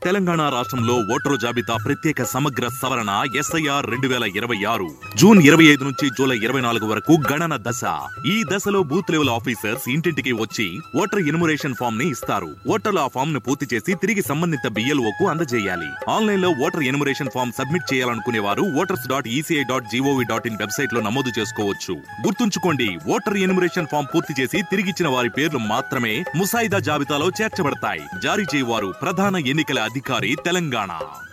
తెలంగాణ రాష్ట్రంలో ఓటరు జాబితా ప్రత్యేక సమగ్ర సవరణ SIR 2026 జూన్ 25 నుంచి జూలై 24 వరకు గణన దశ. ఈ దశలో బూత్ లెవెల్ ఆఫీసర్స్ ఇంటింటికి వచ్చి ఓటర్ ఎన్యుమరేషన్ ఫామ్ ని ఇస్తారు. ఓటర్లు ఆ ఫామ్ ను పూర్తి చేసి తిరిగి సంబంధిత BLOకు అందజేయాలి. ఆన్లైన్ లో ఓటర్ ఎన్యుమరేషన్ ఫామ్ సబ్మిట్ చేయాలనుకునే వారు voters.eci.gov.in వెబ్సైట్ లో నమోదు చేసుకోవచ్చు. గుర్తుంచుకోండి, ఓటర్ ఎన్యుమరేషన్ ఫామ్ పూర్తి చేసి తిరిగిచ్చిన వారి పేర్లు మాత్రమే ముసాయిదా జాబితాలో చేర్చబడతాయి. జారీ చేయవారు ప్రధాన ఎన్నికల అధికారి, Telangana.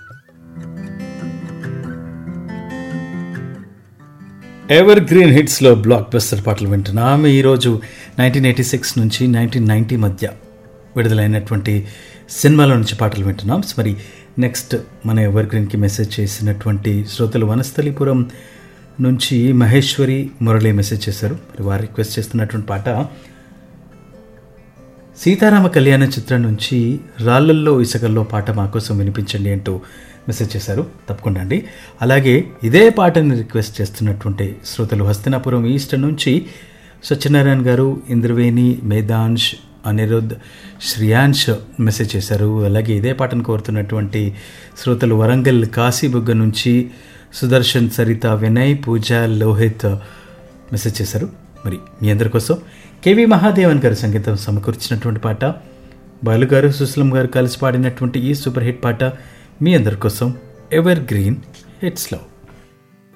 Ever green హిట్స్లో block buster పాటలు వింటున్నాం. ఈరోజు 1986 నుంచి 1990 మధ్య విడుదలైనటువంటి సినిమాల నుంచి పాటలు వింటున్నాం. మరి నెక్స్ట్ మన ఎవర్ గ్రీన్కి మెసేజ్ చేసినటువంటి శ్రోతలు వనస్థలిపురం నుంచి మహేశ్వరి మురళి మెసేజ్ చేశారు. మరి వారు రిక్వెస్ట్ చేస్తున్నటువంటి పాట సీతారామ కళ్యాణ చిత్రం నుంచి రాళ్ళల్లో ఇసుకల్లో పాట మా కోసం వినిపించండి అంటూ మెసేజ్ చేశారు. తప్పకుండా అండి. అలాగే ఇదే పాటని రిక్వెస్ట్ చేస్తున్నటువంటి శ్రోతలు హస్తినాపురం ఈస్ట్ నుంచి సత్యనారాయణ గారు, ఇంద్రవేణి, మేధాంష్, అనిరుద్, శ్రియాంష్ మెసేజ్ చేశారు. అలాగే ఇదే పాటను కోరుతున్నటువంటి శ్రోతలు వరంగల్ కాశీబుగ్గ నుంచి సుదర్శన్, సరిత, వినయ్, పూజ, లోహిత్ మెసేజ్ చేశారు. మరి మీ అందరి కోసం కేవి మహాదేవన్ గారు సంగీతం సమకూర్చినటువంటి పాట, బాలు గారు, సుస్లం గారు కలిసి పాడినటువంటి ఈ సూపర్ హిట్ పాట మీ అందరి కోసం ఎవర్ గ్రీన్ హిట్స్లో.